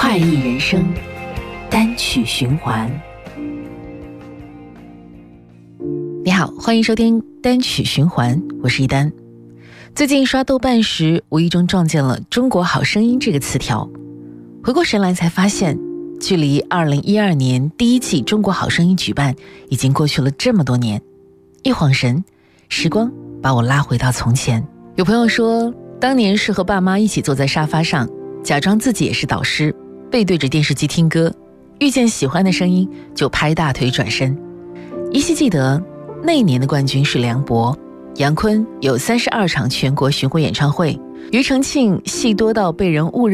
快意人生单曲循环。你好，欢迎收听单曲循环，我是一丹。最近刷豆瓣时，无意中撞见了中国好声音这个词条，回过神来才发现，距离2012年第一季中国好声音举办已经过去了这么多年。一晃神，时光把我拉回到从前。有朋友说，当年是和爸妈一起坐在沙发上，假装自己也是导师，背对着电视机听歌，遇见喜欢的声音就拍大腿转身。依稀记得那一年的冠军是梁博，杨坤有32场全国巡回演唱会，庾澄庆戏多到被人误认